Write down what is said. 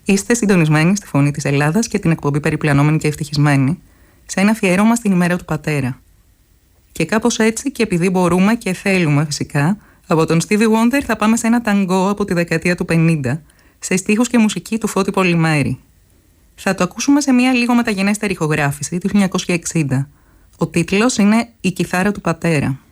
Είστε συντονισμένοι στη Φωνή της Ελλάδας και την εκπομπή Περιπλανόμενοι και Ευτυχισμένοι, σε ένα αφιέρωμα στην ημέρα του πατέρα. Και κάπως έτσι, και επειδή μπορούμε και θέλουμε φυσικά, από τον Stevie Wonder θα πάμε σε ένα ταγκό από τη δεκαετία του 50, σε στίχους και μουσική του Φώτη Πολυμέρη. Θα το ακούσουμε σε μια λίγο μεταγενέστερη ηχογράφηση του 1960. Ο τίτλος είναι «Η κιθάρα του πατέρα».